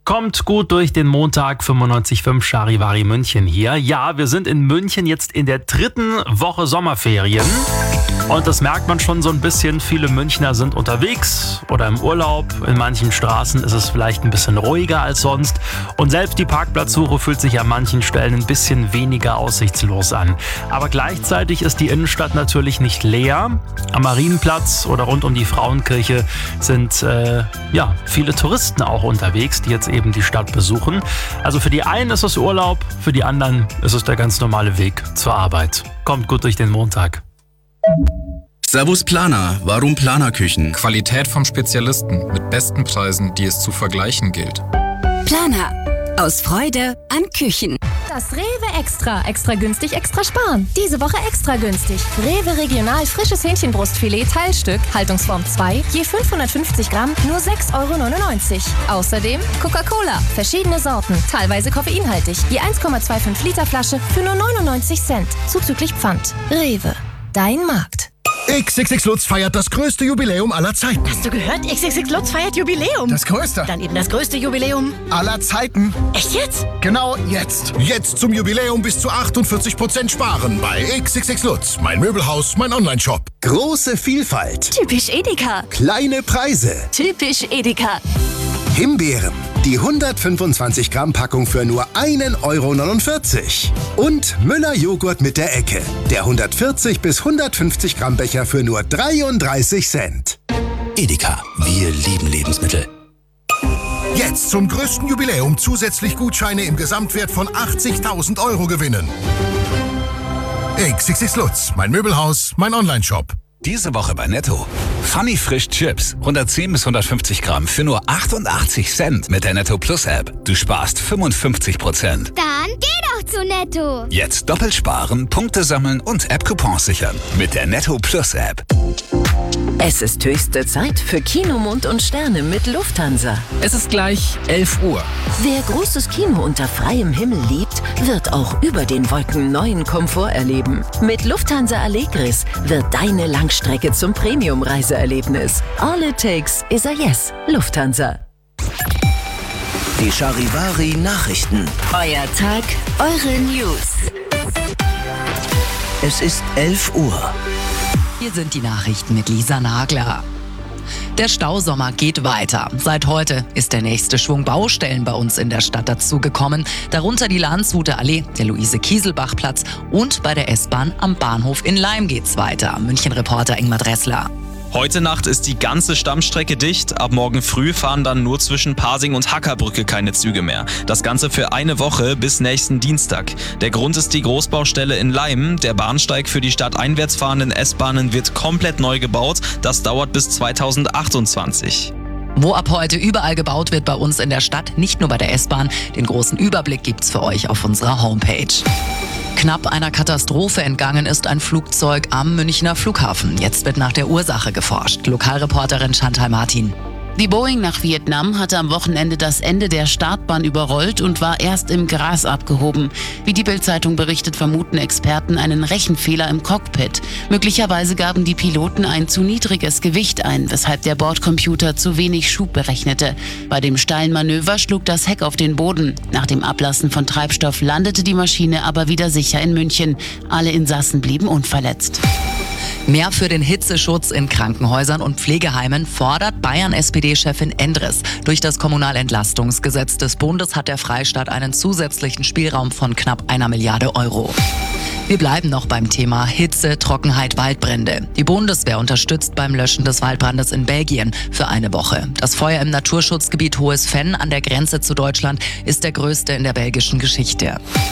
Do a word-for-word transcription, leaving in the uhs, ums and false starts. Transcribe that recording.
Kommt gut durch den Montag, fünfundneunzig Komma fünf Charivari München hier. Ja, wir sind in München jetzt in der dritten Woche Sommerferien. Und das merkt man schon so ein bisschen. Viele Münchner sind unterwegs oder im Urlaub. In manchen Straßen ist es vielleicht ein bisschen ruhiger als sonst. Und selbst die Parkplatzsuche fühlt sich an manchen Stellen ein bisschen weniger aussichtslos an. Aber gleichzeitig ist die Innenstadt natürlich nicht leer. Am Marienplatz oder rund um die Frauenkirche sind äh, ja, viele Touristen auch unterwegs, die jetzt eben die Stadt besuchen. Also für die einen ist es Urlaub, für die anderen ist es der ganz normale Weg zur Arbeit. Kommt gut durch den Montag. Servus Planer, warum Planerküchen? Qualität vom Spezialisten mit besten Preisen, die es zu vergleichen gilt. Planer. Aus Freude an Küchen. Das Rewe Extra. Extra günstig, extra sparen. Diese Woche extra günstig. Rewe Regional frisches Hähnchenbrustfilet Teilstück, Haltungsform zwei, je fünfhundertfünfzig Gramm, nur sechs Euro neunundneunzig. Außerdem Coca-Cola, verschiedene Sorten, teilweise koffeinhaltig, je eins Komma fünfundzwanzig Liter Flasche für nur neunundneunzig Cent, zuzüglich Pfand. Rewe, dein Markt. X X X Lutz feiert das größte Jubiläum aller Zeiten. Hast du gehört? X X X Lutz feiert Jubiläum. Das größte. Dann eben das größte Jubiläum aller Zeiten. Echt jetzt? Genau jetzt. Jetzt zum Jubiläum bis zu achtundvierzig Prozent sparen bei X X X Lutz. Mein Möbelhaus, mein Online-Shop. Große Vielfalt. Typisch Edeka. Kleine Preise. Typisch Edeka. Himbeeren. Die hundertfünfundzwanzig Gramm Packung für nur ein Euro neunundvierzig. Und Müller Joghurt mit der Ecke. Der hundertvierzig bis hundertfünfzig Gramm Becher für nur dreiunddreißig Cent. Edeka. Wir lieben Lebensmittel. Jetzt zum größten Jubiläum zusätzlich Gutscheine im Gesamtwert von achtzigtausend Euro gewinnen. X X X Lutz. Mein Möbelhaus, mein Online-Shop. Diese Woche bei Netto. Funny Frisch Chips. hundertzehn bis hundertfünfzig Gramm für nur achtundachtzig Cent mit der Netto Plus App. Du sparst fünfundfünfzig Prozent. Dann geh doch zu Netto. Jetzt doppelt sparen, Punkte sammeln und App-Coupons sichern. Mit der Netto Plus App. Es ist höchste Zeit für Kinomund und Sterne mit Lufthansa. Es ist gleich elf Uhr. Wer großes Kino unter freiem Himmel liebt, wird auch über den Wolken neuen Komfort erleben. Mit Lufthansa Allegris wird deine Langstrecke zum Premium-Reiseerlebnis. All it takes is a yes. Lufthansa. Die Charivari Nachrichten. Euer Tag, eure News. Es ist elf Uhr. Hier sind die Nachrichten mit Lisa Nagler. Der Stausommer geht weiter. Seit heute ist der nächste Schwung Baustellen bei uns in der Stadt dazugekommen. Darunter die Landshuter Allee, der Luise-Kieselbach-Platz und bei der S-Bahn am Bahnhof in Laim geht's weiter. München-Reporter Ingmar Dressler. Heute Nacht ist die ganze Stammstrecke dicht. Ab morgen früh fahren dann nur zwischen Pasing und Hackerbrücke keine Züge mehr. Das Ganze für eine Woche bis nächsten Dienstag. Der Grund ist die Großbaustelle in Laim. Der Bahnsteig für die stadteinwärts fahrenden S-Bahnen wird komplett neu gebaut. Das dauert bis zweitausendachtundzwanzig. Wo ab heute überall gebaut wird bei uns in der Stadt, nicht nur bei der S-Bahn. Den großen Überblick gibt's für euch auf unserer Homepage. Knapp einer Katastrophe entgangen ist ein Flugzeug am Münchner Flughafen. Jetzt wird nach der Ursache geforscht. Lokalreporterin Chantal Martin. Die Boeing nach Vietnam hatte am Wochenende das Ende der Startbahn überrollt und war erst im Gras abgehoben. Wie die Bild-Zeitung berichtet, vermuten Experten einen Rechenfehler im Cockpit. Möglicherweise gaben die Piloten ein zu niedriges Gewicht ein, weshalb der Bordcomputer zu wenig Schub berechnete. Bei dem steilen Manöver schlug das Heck auf den Boden. Nach dem Ablassen von Treibstoff landete die Maschine aber wieder sicher in München. Alle Insassen blieben unverletzt. Mehr für den Hitzeschutz in Krankenhäusern und Pflegeheimen fordert Bayern-S P D-Chefin Endres. Durch das Kommunalentlastungsgesetz des Bundes hat der Freistaat einen zusätzlichen Spielraum von knapp einer Milliarde Euro. Wir bleiben noch beim Thema Hitze, Trockenheit, Waldbrände. Die Bundeswehr unterstützt beim Löschen des Waldbrandes in Belgien für eine Woche. Das Feuer im Naturschutzgebiet Hohes Venn an der Grenze zu Deutschland ist der größte in der belgischen Geschichte.